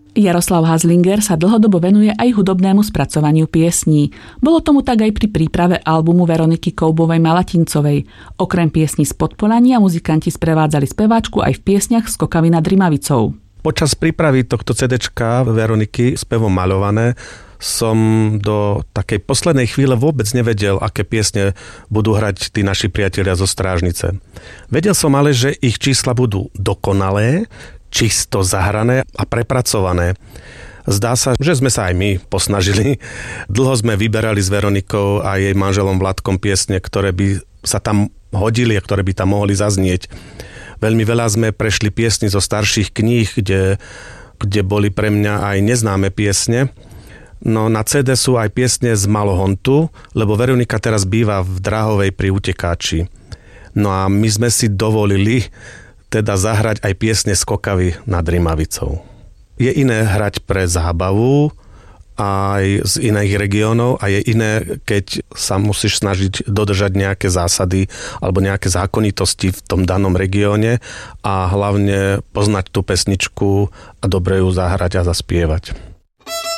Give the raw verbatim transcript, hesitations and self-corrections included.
Jaroslav Hazlinger sa dlhodobo venuje aj hudobnému spracovaniu piesní. Bolo tomu tak aj pri príprave albumu Veroniky Koubovej Malatincovej. Okrem piesní z Podpolania muzikanti sprevádzali speváčku aj v piesniach Skokavy nad Rimavicou. Počas prípravy tohto cédéčka Veroniky Spevom maľované som do takej poslednej chvíle vôbec nevedel, aké piesne budú hrať tí naši priatelia zo Strážnice. Vedel som ale, že ich čísla budú dokonalé, čisto zahrané a prepracované. Zdá sa, že sme sa aj my posnažili. Dlho sme vyberali s Veronikou a jej manželom Vladkom piesne, ktoré by sa tam hodili a ktoré by tam mohli zaznieť. Veľmi veľa sme prešli piesni zo starších kníh, kde, kde boli pre mňa aj neznáme piesne. No na cé dé sú aj piesne z Malohontu, lebo Veronika teraz býva v Dráhovej pri Utekáči. No a my sme si dovolili teda zahrať aj piesne Skokavy nad Rimavicou. Je iné hrať pre zábavu aj z iných regiónov a je iné, keď sa musíš snažiť dodržať nejaké zásady alebo nejaké zákonitosti v tom danom regióne a hlavne poznať tú pesničku a dobre ju zahrať a zaspievať.